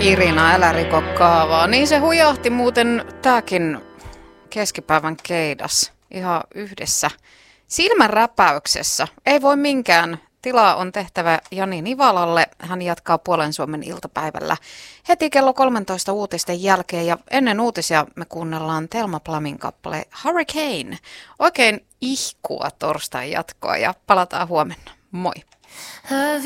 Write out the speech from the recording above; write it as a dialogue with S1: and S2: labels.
S1: Irina, älä riko kaavaa. Niin se hujahti muuten tääkin keskipäivän keidas ihan yhdessä silmän räpäyksessä. Ei voi minkään. Tilaa on tehtävä Jani Nivalalle. Hän jatkaa Puolen Suomen iltapäivällä heti kello 13 uutisten jälkeen. Ja ennen uutisia me kuunnellaan Thelma Plamin kappale Hurricane. Oikein ihkua torstain jatkoa ja palataan huomenna. Moi!